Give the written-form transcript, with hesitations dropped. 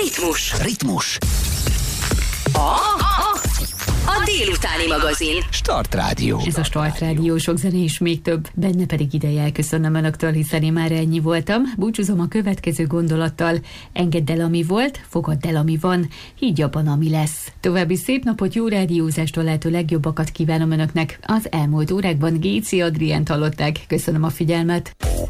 Ritmus. A délutáni magazin. Start Rádió. Ez a Start Rádió, sok zene és még több. Benne pedig ideje elköszönnöm önöktől, hiszen én már ennyi voltam. Búcsúzom a következő gondolattal. Engedd el, ami volt, fogadd el, ami van, higgy abban, ami lesz. További szép napot, jó rádiózástól lehető legjobbakat kívánom önöknek. Az elmúlt órákban Géci Adriánt hallották. Köszönöm a figyelmet.